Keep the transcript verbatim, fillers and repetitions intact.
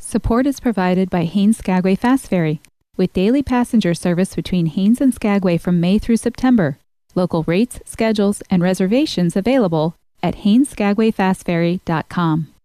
Support is provided by Haines Skagway Fast Ferry, with daily passenger service between Haines and Skagway from May through September. Local rates, schedules, and reservations available at haines skagway fast ferry dot com.